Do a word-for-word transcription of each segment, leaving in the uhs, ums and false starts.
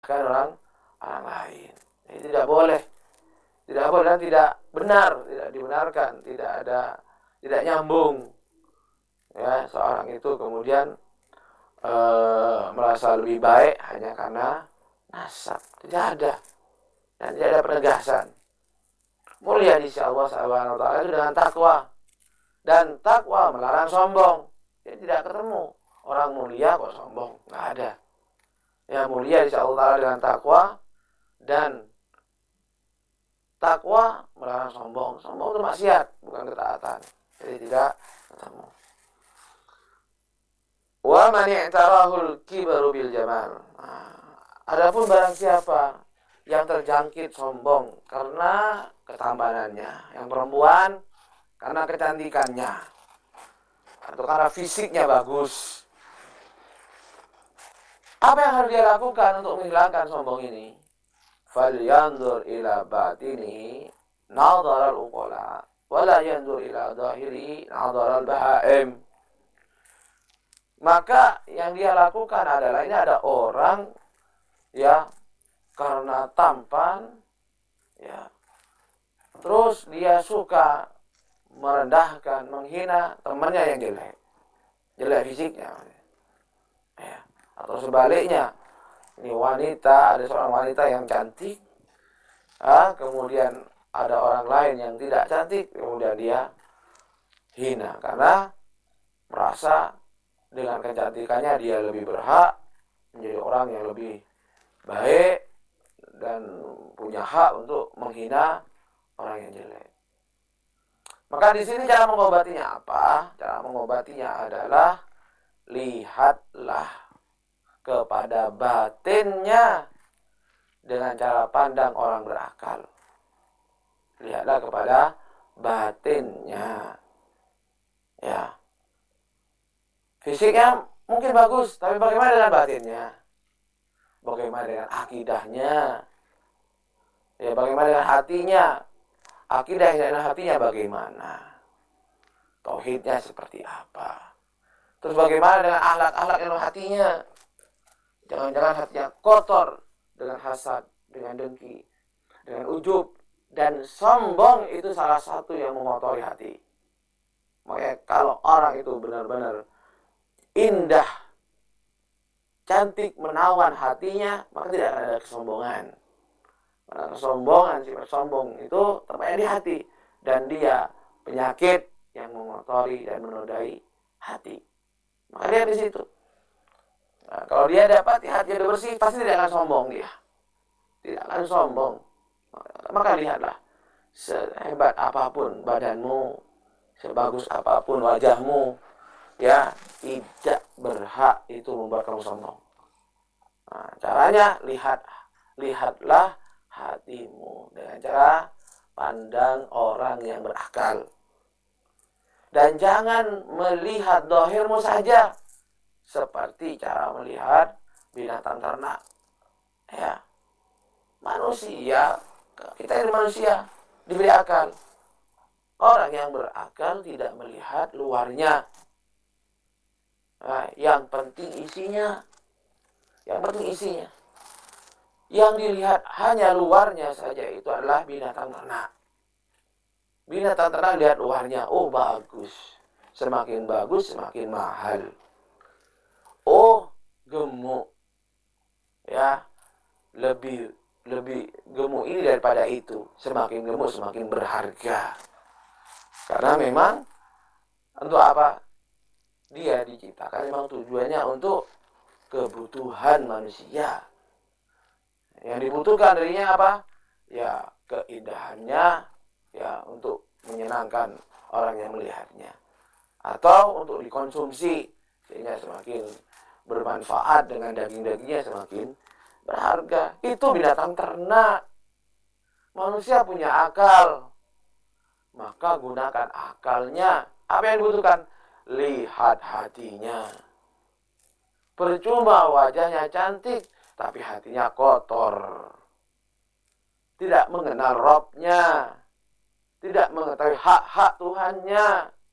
orang orang lain. Ini tidak boleh. Tidak boleh dan tidak benar, tidak dibenarkan, tidak ada, tidak nyambung. Ya, seorang itu kemudian e, merasa lebih baik hanya karena nasab. Tidak ada. Dan tidak ada penegasan. Mulia di sisi Allah Subhanahu wa taala itu dengan takwa. Dan takwa melarang sombong. Jadi tidak ketemu. Orang mulia kok sombong? Enggak ada. Ya, mulia di sisi Allah Taala dengan takwa, dan takwa melarang sombong. Sombong itu maksiat, bukan ketaatan. Jadi tidak ketemu. Wa man i'tarahul kibaru bil jamal. Nah, adapun barang siapa yang terjangkit sombong karena ketampanannya, yang perempuan karena kecantikannya atau karena fisiknya bagus, apa yang harus dia lakukan untuk menghilangkan sombong ini? Falyanzur ila batinihi nadharal uqala wala yanzur ila zahiri nadharal bahaim. Maka yang dia lakukan adalah, ini ada orang ya karena tampan ya, terus dia suka merendahkan, menghina temannya yang jelek, jelek fisiknya ya. Atau sebaliknya, ini wanita, ada seorang wanita yang cantik, ah, kemudian ada orang lain yang tidak cantik, kemudian dia hina karena merasa dengan kecantikannya dia lebih berhak menjadi orang yang lebih baik dan punya hak untuk menghina orang yang jelek. Maka di sini cara mengobatinya apa? Cara mengobatinya adalah lihatlah kepada batinnya dengan cara pandang orang berakal. Lihatlah kepada batinnya. Ya. Fisiknya mungkin bagus, tapi bagaimana dengan batinnya? Bagaimana dengan akidahnya? Ya, bagaimana dengan hatinya? Akidah dan hatinya bagaimana? Tauhidnya seperti apa? Terus bagaimana dengan akhlak-akhlak dalam hatinya? Jangan-jangan hatinya kotor dengan hasad, dengan dengki, dengan ujub, dan sombong itu salah satu yang mengotori hati. Makanya kalau orang itu benar-benar indah, cantik, menawan hatinya, maka tidak akan ada kesombongan. Karena kesombongan, sifat sombong itu terpatah di hati, dan dia penyakit yang mengotori dan menodai hati. Maka dia di situ. Nah, kalau dia dapat hati dia bersih, pasti tidak akan sombong dia. Tidak akan sombong. Maka lihatlah, sehebat apapun badanmu, sebagus apapun wajahmu, ya tidak berhak itu membuat kamu sombong. Nah, caranya lihat, lihatlah hatimu dengan cara pandang orang yang berakal. Dan jangan melihat zahirmu saja seperti cara melihat binatang ternak. Ya, manusia, kita ini manusia diberi akal. Orang yang berakal tidak melihat luarnya. Nah, yang penting isinya. Yang penting isinya. Yang dilihat hanya luarnya saja itu adalah binatang ternak. Binatang ternak lihat luarnya, oh bagus. Semakin bagus semakin mahal. Oh gemuk. Ya, lebih lebih gemuk ini daripada itu. Semakin gemuk semakin berharga. Karena memang untuk apa? Dia diciptakan memang tujuannya untuk kebutuhan manusia. Yang dibutuhkan darinya apa? Ya keindahannya, ya untuk menyenangkan orang yang melihatnya, atau untuk dikonsumsi sehingga semakin bermanfaat, dengan daging-dagingnya semakin berharga. Itu binatang ternak. Manusia punya akal, maka gunakan akalnya. Apa yang dibutuhkan? Lihat hatinya. Percuma wajahnya cantik tapi hatinya kotor, tidak mengenal Robnya, tidak mengetahui hak-hak Tuhannya,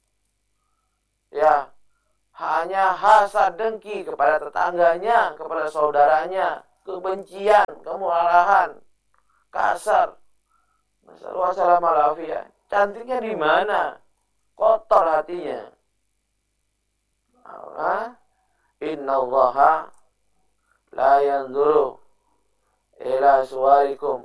ya hanya hasad dengki kepada tetangganya, kepada saudaranya, kebencian, kemarahan, kasar. Wassalamualaikum. Cantiknya di mana? Kotor hatinya. Innallaha la yanzuru ila suwarikum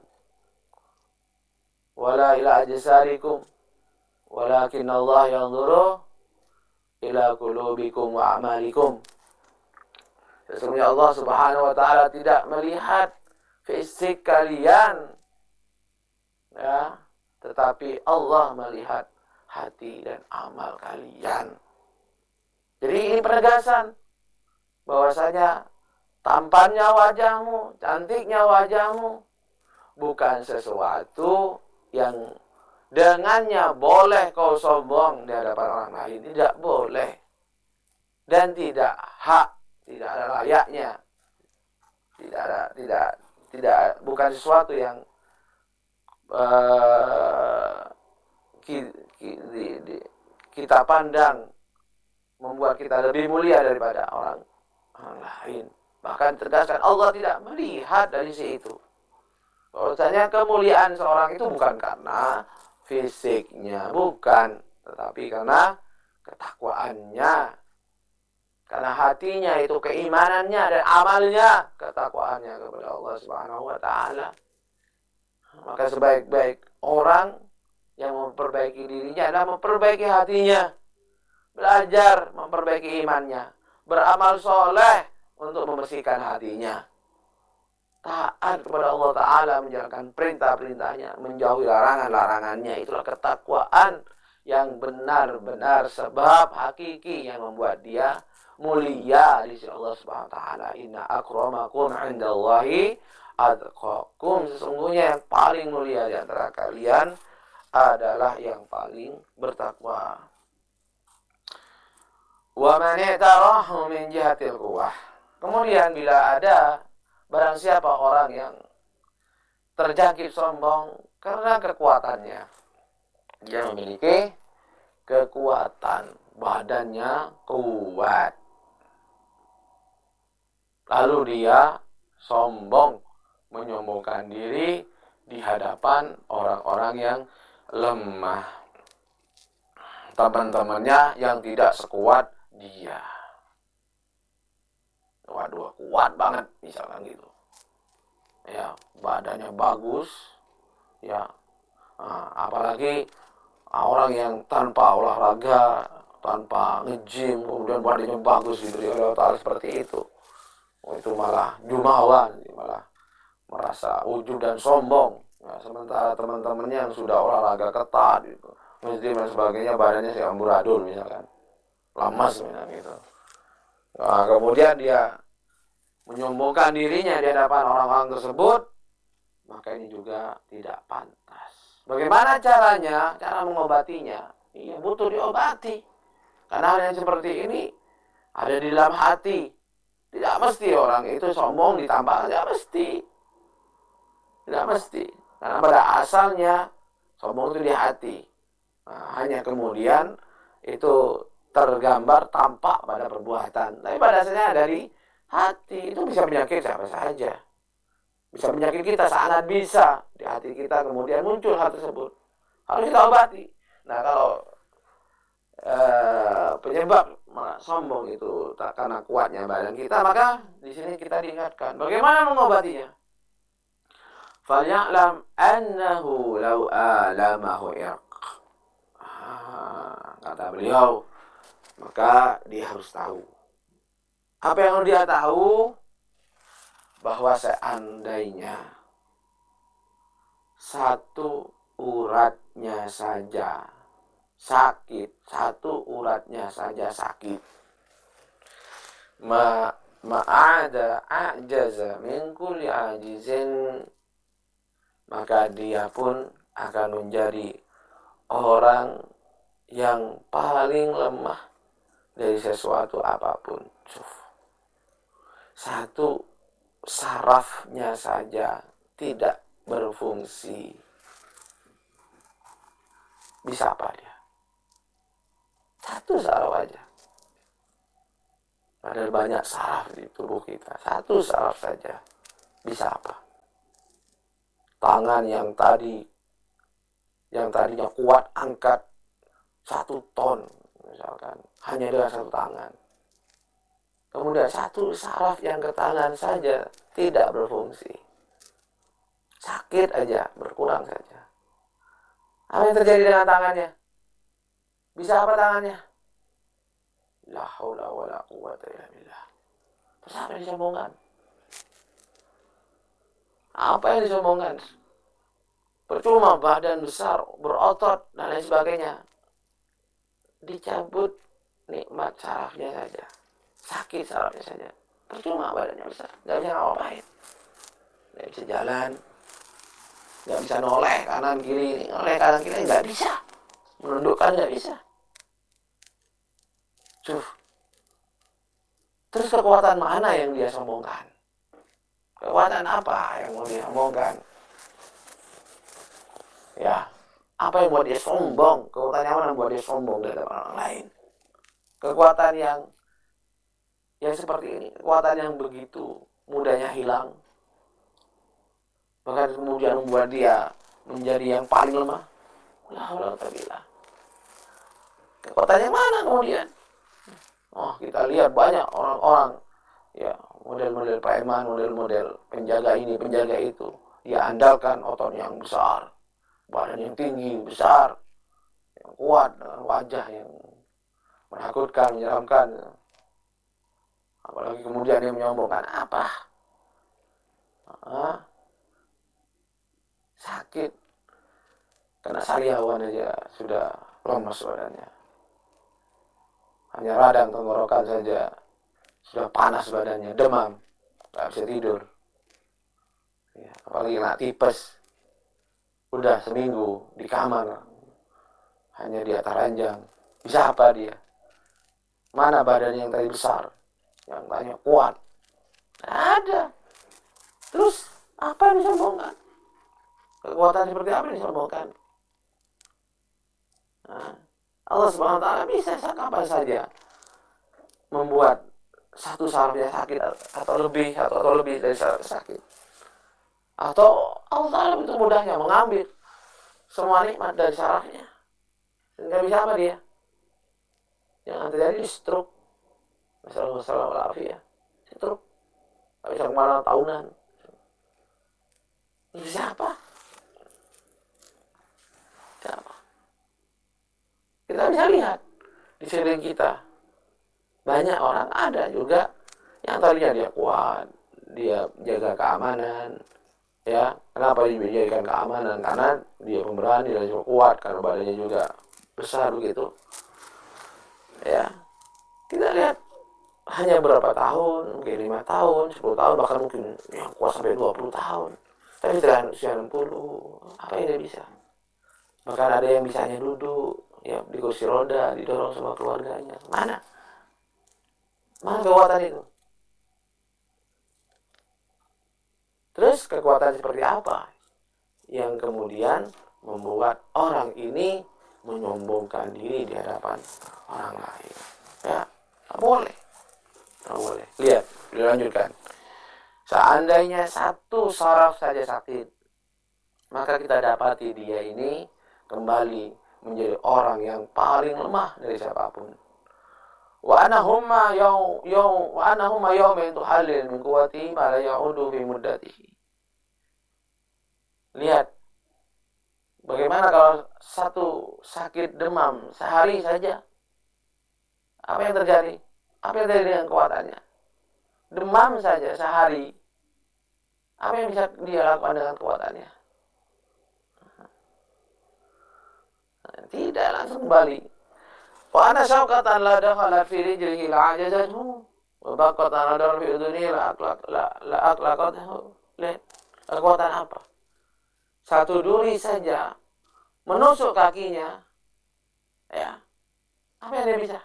wala ila ajsarikum walakin Allah yanzuru ila qulubikum wa amalikum. Sesungguhnya Allah Subhanahu wa taala tidak melihat fisik kalian, ya, tetapi Allah melihat hati dan amal kalian. Jadi ini penegasan bahwasanya tampannya wajahmu, cantiknya wajahmu bukan sesuatu yang dengannya boleh kau sombong di hadapan orang lain. Tidak boleh. Dan tidak hak, tidak ada layaknya. Tidak ada, tidak, tidak, bukan sesuatu yang uh, ki, ki, di, di, kita pandang membuat kita lebih mulia daripada orang, orang lain. Bahkan tegaskan Allah tidak melihat dari sisi itu. Bahwasanya kemuliaan seorang itu bukan karena fisiknya, bukan, tetapi karena ketakwaannya, karena hatinya itu keimanannya dan amalnya, ketakwaannya kepada Allah Subhanahu wa taala. Maka sebaik-baik orang yang memperbaiki dirinya adalah memperbaiki hatinya, belajar memperbaiki imannya, beramal soleh untuk membersihkan hatinya, taat kepada Allah Ta'ala, menjalankan perintah-perintahnya, menjauhi larangan-larangannya. Itulah ketakwaan yang benar-benar sebab hakiki yang membuat dia mulia di sisi Allah Subhanahu wa taala. Inna akramakum indallahi atqakum. Sesungguhnya yang paling mulia di antara kalian adalah yang paling bertakwa. Wa man i'tarahu min jihatil quwwah. Kemudian bila ada barang siapa orang yang terjangkit sombong karena kekuatannya, dia memiliki kekuatan, badannya kuat, lalu dia sombong, menyombongkan diri di hadapan orang-orang yang lemah, teman-temannya yang tidak sekuat dia. Waduh, kuat banget misalkan gitu, ya, badannya bagus, ya, nah, apalagi orang yang tanpa olahraga, tanpa nge-gym, kemudian badannya bagus diberi oleh Allah seperti itu, oh, itu malah jumawan, malah merasa ujub dan sombong. Nah, sementara teman-temannya yang sudah olahraga ketat, gitu, nge-gym dan sebagainya, badannya si amburadul misalkan, lemas misalkan gitu. Nah, kemudian dia menyombongkan dirinya di hadapan orang-orang tersebut, maka ini juga tidak pantas. Bagaimana caranya? Cara mengobatinya? Iya, butuh diobati. Karena hal yang seperti ini ada di dalam hati. Tidak mesti orang itu sombong ditampakkan, tidak mesti. Tidak mesti. Karena pada asalnya sombong itu di hati. Nah, hanya kemudian itu tergambar tampak pada perbuatan. Tapi pada dasarnya dari hati. Itu bisa menyakiti siapa saja. Bisa menyakiti kita, sangat bisa. Di hati kita kemudian muncul hal tersebut. Harus kita obati. Nah, kalau eh, penyebab sombong itu tak karena kuatnya badan kita, maka di sini kita diingatkan bagaimana mengobatinya. Falya'lam annahu law alamahu irq. Ah, kata beliau, maka dia harus tahu. Apa yang harus dia tahu? Bahwa seandainya satu uratnya saja sakit, satu uratnya saja sakit, ma ma'ada a'jaza min kulli ajizin, maka dia pun akan menjadi orang yang paling lemah dari sesuatu apapun. Satu sarafnya saja tidak berfungsi, bisa apa dia? Satu saraf aja. Padahal banyak saraf di tubuh kita. Satu saraf saja Bisa apa? Tangan yang tadi yang tadinya kuat angkat satu ton misalkan hanya dengan satu tangan. Kemudian satu saraf yang ke tangan saja tidak berfungsi. Sakit aja, berkurang saja. Apa yang terjadi dengan tangannya? Bisa apa tangannya? La haula wala quwwata illa billah. Terus apa yang disombongkan? Apa yang disombongkan? Percuma badan besar, berotot, dan lain sebagainya. Dicabut nikmat sarafnya saja. Sakit sarafnya saja. Percuma badannya besar. Gak bisa ngapain. Gak bisa jalan. Gak bisa noleh kanan kiri. Noleh kanan kiri gak bisa. Menundukkan gak bisa. Tuh. Terus kekuatan mana yang dia sombongkan? Kekuatan apa yang mau dia sombongkan? Ya, apa yang buat dia sombong? Kekuatan yang mana yang buat dia sombong dari orang lain? Kekuatan yang yang seperti ini, kekuatan yang begitu mudahnya hilang, bahkan kemudian membuat dia menjadi yang paling lemah. Alhamdulillah. Kekuatan yang mana kemudian? Oh, kita lihat banyak orang-orang, ya model-model preman, model-model penjaga ini, penjaga itu, dia andalkan otot yang besar, badan yang tinggi, besar, yang kuat, dengan wajah yang menakutkan, menyeramkan. Apalagi kemudian dia menyombongkan apa? Ah, sakit. Karena sariawan aja sudah lemas badannya. Hanya radang tenggorokan saja sudah panas badannya, demam, nggak bisa tidur. Ya, apalagi kena tipes, udah seminggu di kamar, hanya di atas ranjang. Bisa apa dia? Mana badannya yang tadi besar, yang tadinya kuat? Nggak ada. Terus apa yang disombongkan? Kekuatan seperti apa yang disombongkan? Nah, Allah Subhanahu wa taala bisa kapan saja membuat satu sarafnya sakit atau lebih atau, atau lebih dari saraf sakit. Atau Allah Taala itu mudahnya mengambil semua nikmat dari sarafnya. Sehingga bisa apa dia? Yang terjadi stroke. Masalah-masalah ya. Stroke. Tidak bisa kemana tahunan. Ini siapa? Siapa? Kita bisa lihat di sekeliling kita. Banyak orang ada juga yang tadinya dia kuat, dia jaga keamanan, ya. Kenapa dia menjadikan keamanan? Karena dia pemberani dan juga kuat, karena badannya juga besar begitu. Ya, kita lihat hanya berapa tahun, mungkin lima tahun, sepuluh tahun, bahkan mungkin yang kuat sampai dua puluh tahun. Tapi dengan usia enam puluh, apa yang dia bisa? Bahkan ada yang bisa hanya duduk, ya di kursi roda, didorong sama keluarganya. Mana? Mana kekuatan itu? Terus kekuatan seperti apa yang kemudian membuat orang ini menyombongkan diri di hadapan orang lain? Ya, tak boleh. Tak boleh. Lihat, dilanjutkan. Seandainya satu saraf saja sakit, maka kita dapati dia ini kembali menjadi orang yang paling lemah dari siapapun. Wa anahumma yaw yaw wa anahumma yawmin tuhalil min quwwati ma la ya'udu fi muddatihi. Lihat bagaimana kalau satu sakit demam sehari saja, apa yang terjadi? Apa yang terjadi dengan kuatannya? Demam saja sehari, apa yang bisa dia lakukan dengan kuatannya? Tidak, langsung kembali. Wa ana syauqatan la dakhala fi rijlihi la ajazathu wa baqatan la fi udhunihi la aqlaq la la aqlaqathu. Lihat kekuatan apa? Satu duri saja menusuk kakinya, ya, apa yang dia bisa?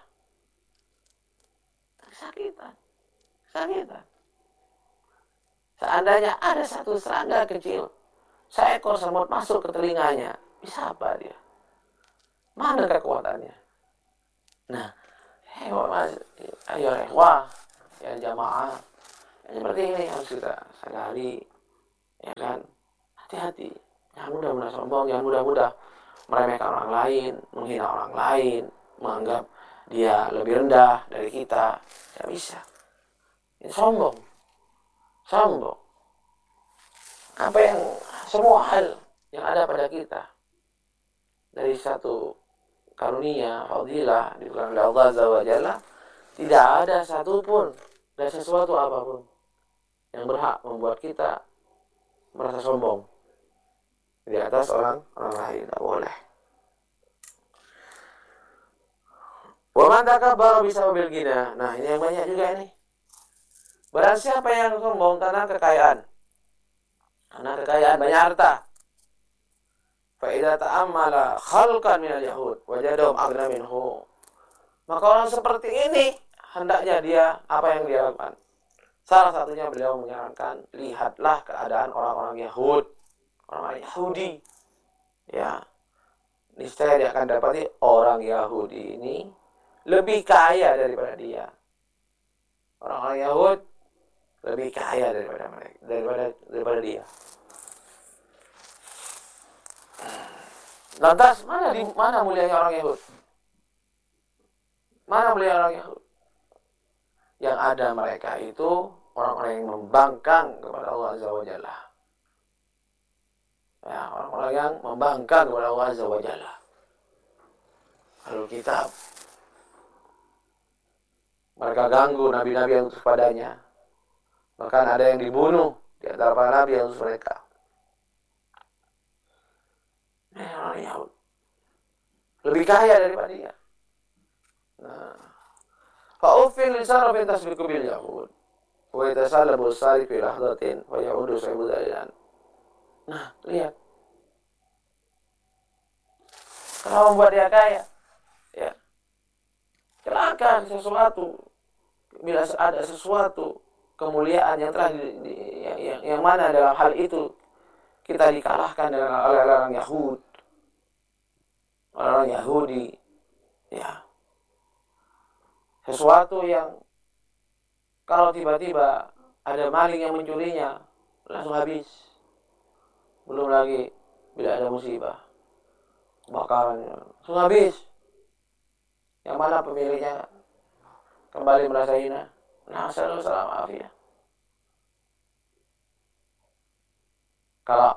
Kesakitan, kesakitan. Seandainya ada satu serangga kecil, seekor semut masuk ke telinganya, bisa apa dia? Mana kekuatannya? Nah, hewa mas, ayo wah, ya jamaah, Seperti ini harus kita sadari, ya kan? Hati-hati, jangan mudah-mudah sombong, jangan mudah-mudah meremehkan orang lain, menghina orang lain, menganggap dia lebih rendah dari kita. Tidak bisa. Ini sombong, sombong. Apa yang semua hal yang ada pada kita dari satu karunia, fadilah diberikan oleh Allah Azza wa Jalla, tidak ada satupun dan sesuatu apapun yang berhak membuat kita merasa sombong di atas orang orang lain. Tidak boleh. Wa man takabbara bisababil ghina. Nah, ini yang banyak juga ini. Barang siapa yang sombong karena kekayaan, karena kekayaan banyak harta, fa idza ta'ammala khalqan minal yahud wajadahum aghna minhu. Maka orang seperti ini hendaknya dia apa yang dia lakukan? Salah satunya beliau menyarankan, lihatlah keadaan orang-orang Yahud, orang-orang Yahudi. Ya, niscaya dia akan dapati orang Yahudi ini lebih kaya daripada dia. Orang-orang Yahud lebih kaya daripada mereka, daripada daripada dia. Lantas mana di mana mulianya orang Yahud? Mana mulia orang Yahud? Yang ada mereka itu orang-orang yang membangkang kepada Allah Azza wa Jalla. Ya, orang-orang yang membangkang kepada Allah Azza wa Jalla. Lalu kitab, mereka ganggu nabi-nabi yang utus padanya. Bahkan ada yang dibunuh di antara para nabi yang utus mereka. Ini orang Yahud lebih kaya daripada dia. Nah, fa'ufin lisarafin tasbiku bil Yahud wa yatasallabu sari fi lahdatin wa ya'udu sahibu dalilan. Nah, lihat, kenapa membuat dia kaya? Ya, celaka sesuatu. Bila ada sesuatu kemuliaan yang telah di, di, yang, yang, yang mana dalam hal itu kita dikalahkan dengan orang-orang Yahud, orang-orang Yahudi, ya, sesuatu yang kalau tiba-tiba ada maling yang mencurinya langsung habis. Belum lagi bila ada musibah, kebakaran, langsung habis. Yang mana pemiliknya kembali merasa hina. Nah, salam salam ya. Kalau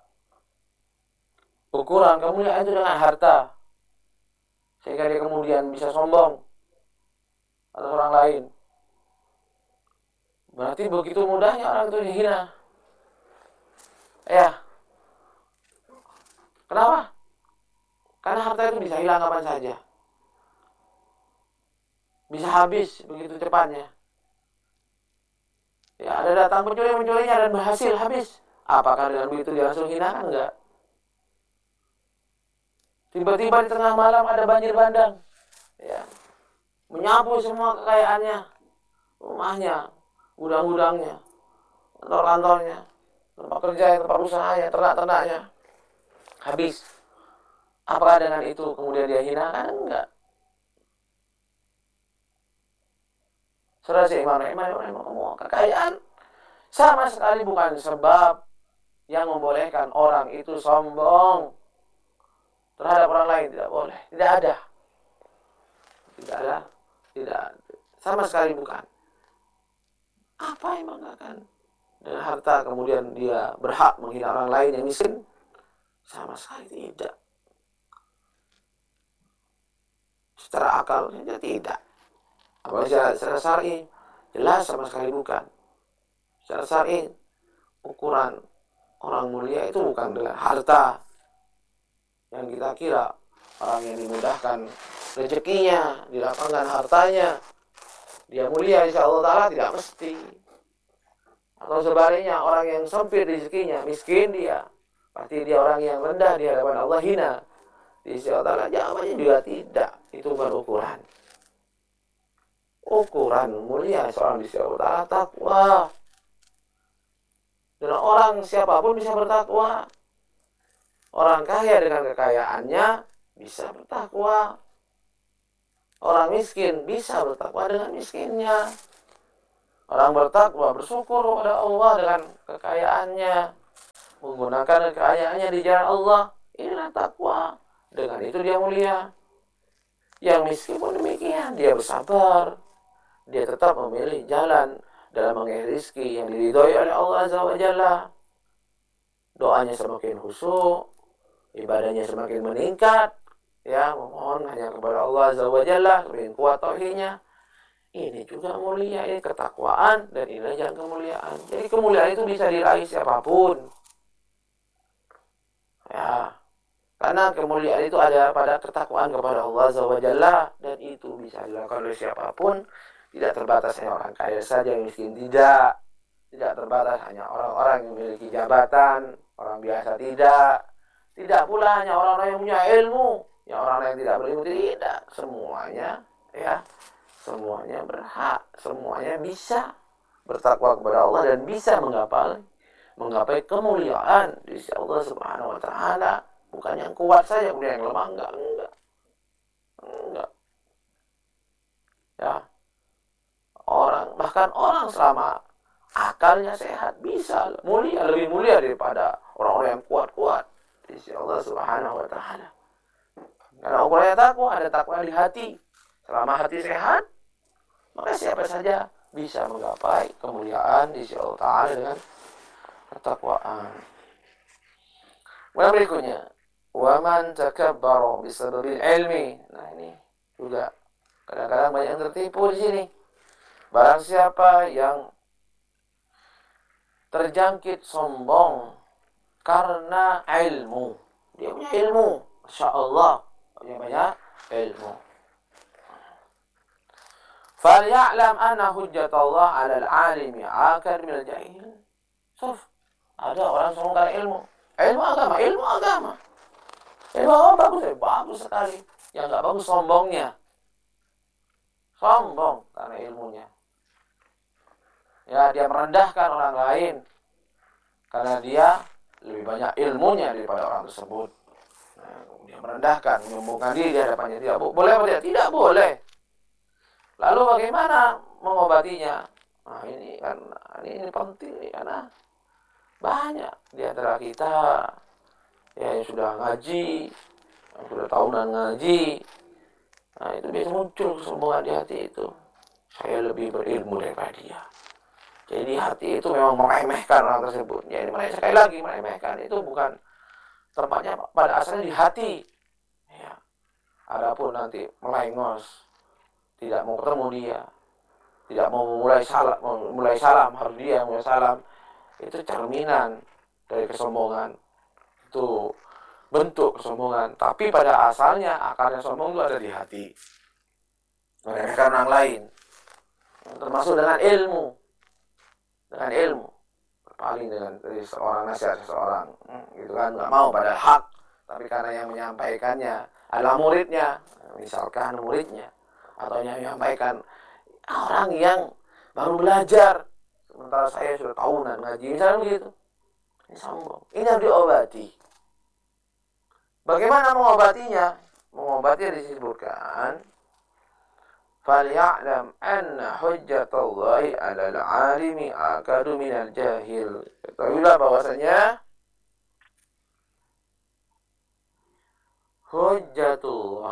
ukuran kemuliaan itu dengan harta, sehingga dia kemudian bisa sombong atas orang lain, berarti begitu mudahnya orang itu dihina. Ya, kenapa? Karena harta itu bisa hilang kapan saja, bisa habis begitu cepatnya. Ya, ada datang pencuri-pencurinya dan berhasil habis. Apakah dengan begitu dia langsung hina? Kan enggak. Tiba-tiba di tengah malam ada banjir bandang, ya, menyapu semua kekayaannya, rumahnya, gudang-gudangnya, kantor-kantornya, tempat kerja, tempat usahanya, ternak-ternaknya, habis. Apakah dengan itu kemudian dia hina? Kan enggak. Saudara seiman, iman, iman, kekayaan sama sekali bukan sebab yang membolehkan orang itu sombong terhadap orang lain. Tidak boleh, tidak ada, tidak ada, tidak, sama sekali bukan. Apa yang membanggakan dengan harta kemudian dia berhak menghina orang lain yang miskin? Sama sekali tidak. Secara akal saja tidak. Apalagi secara, secara syar'i jelas sama sekali bukan. Secara syar'i ukuran orang mulia itu bukan dengan harta yang kita kira. Orang yang dimudahkan rezekinya, dilapangkan hartanya, dia mulia insya Allah Ta'ala, tidak mesti. Atau sebaliknya, orang yang sempit rezekinya, miskin dia, pasti dia orang yang rendah di hadapan Allah, hina di sisi Allah Ta'ala. Jawabannya juga tidak. Itu bukan ukuran. Ukuran mulia seorang di sisi Allah Ta'ala takwa. Dan orang siapapun bisa bertakwa. Orang kaya dengan kekayaannya bisa bertakwa. Orang miskin bisa bertakwa dengan miskinnya. Orang bertakwa bersyukur kepada Allah dengan kekayaannya, menggunakan kekayaannya di jalan Allah. Inilah takwa. Dengan itu dia mulia. Yang miskin pun demikian, dia bersabar, dia tetap memilih jalan dalam mengalir rezeki yang diridhoi oleh Allah Azza wa Jalla. Doanya semakin khusyuk, ibadahnya semakin meningkat, ya, memohon hanya kepada Allah Azza wa Jalla, semakin kuat tauhidnya. Ini juga mulia, ini ketakwaan, dan ini jalan kemuliaan. Jadi kemuliaan itu bisa diraih siapapun. Ya, karena kemuliaan itu ada pada ketakwaan kepada Allah Azza wa Jalla, dan itu bisa dilakukan oleh siapapun. Tidak terbatas hanya orang kaya saja, yang miskin tidak. Tidak terbatas hanya orang-orang yang memiliki jabatan, orang biasa tidak. Tidak pula hanya orang-orang yang punya ilmu, yang orang yang tidak berilmu tidak. Semuanya, ya, semuanya berhak, semuanya bisa bertakwa kepada Allah dan bisa menggapai menggapai kemuliaan di sisi Allah Subhanahu wa taala. Bukan yang kuat saja, kemudian yang lemah enggak, enggak. Enggak. Ya. Orang, bahkan orang selama akalnya sehat bisa mulia, lebih mulia daripada orang-orang yang kuat-kuat di sisi Allah Subhanahu wa taala. Karena ukurannya takwa, ada takwa di hati. Selama hati sehat, maka siapa saja bisa menggapai kemuliaan di sisi Allah Ta'ala dengan ketakwaan. Kemudian berikutnya, wa man takabbara bisababil ilmi. Nah, ini juga kadang-kadang banyak yang tertipu di sini. Barang siapa yang terjangkit sombong karena ilmu, dia punya ilmu, Masya Allah, punya banyak ilmu. فَلْيَعْلَمْ أَنَّ حُجَّةَ اللَّهِ عَلَى الْعَالِمِ عَاكَرْ مِنَ الْجَاهِلِ. Suf, ada orang sombong karena ilmu. Ilmu agama, ilmu agama. Ilmu agama bagus ya, bagus sekali. Yang nggak bagus sombongnya. Sombong karena ilmunya. Ya, dia merendahkan orang lain karena dia lebih banyak ilmunya daripada orang tersebut. Nah, dia merendahkan, menyombongkan diri di hadapannya. Tidak boleh apa tidak? Tidak boleh. Lalu bagaimana mengobatinya? Nah, ini kan ini, ini penting nih, karena banyak di antara kita ya yang sudah ngaji, yang sudah tahunan ngaji. Nah, itu biasa muncul kesombongan di hati itu. Saya lebih berilmu daripada dia. Jadi hati itu memang meremehkan orang tersebut. Ya, ini sekali lagi meremehkan itu bukan tempatnya, pada asalnya di hati. Ya. Adapun nanti melengos, tidak mau ketemu dia, tidak mau mulai salam, mulai salam harus dia yang mulai salam, itu cerminan dari kesombongan, itu bentuk kesombongan. Tapi pada asalnya akarnya sombong itu ada di hati, meremehkan orang lain, termasuk dengan ilmu, dengan ilmu, berpaling dengan dari seorang nasihat seseorang, hmm, gitu kan, nggak mau pada hak, tapi karena yang menyampaikannya adalah muridnya, misalkan muridnya, atau yang menyampaikan orang yang baru belajar, sementara saya sudah tahunan ngaji, misalnya begitu. Ini sombong. Ini harus diobati. Bagaimana mengobatinya? Mengobatinya disebutkan, فَلْيَعْلَمْ أَنَّ حُجَّةَ اللَّهِ عَلَى الْعَالِمِ أَكَدُ مِنَ الْجَاهِلِ. Ketahuilah bahwasanya hujjatullah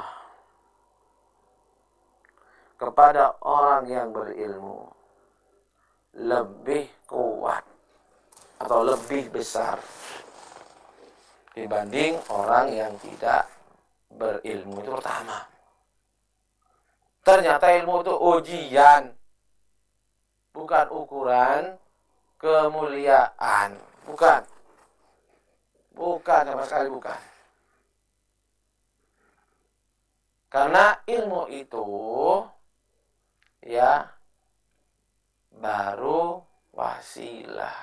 kepada orang yang berilmu lebih kuat atau lebih besar dibanding orang yang tidak berilmu. Itu pertama. Ternyata ilmu itu ujian, bukan ukuran kemuliaan. Bukan. Bukan, sama sekali bukan. Karena ilmu itu ya baru wasilah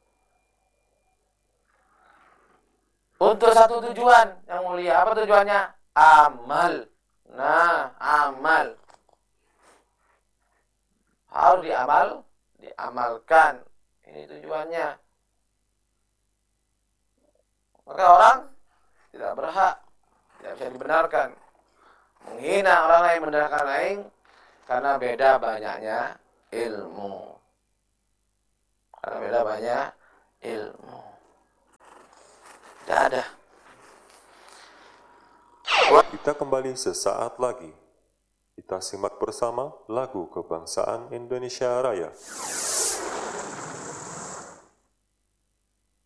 untuk satu tujuan yang mulia. Apa tujuannya? Amal. Nah, amal harus diamal, diamalkan. Ini tujuannya. Maka orang tidak berhak, tidak bisa dibenarkan menghina orang lain, mendengarkan lain, karena beda banyaknya ilmu. Alhamdulillah banyak ilmu. Tidak ada. Kita kembali sesaat lagi. Kita simak bersama lagu kebangsaan Indonesia Raya.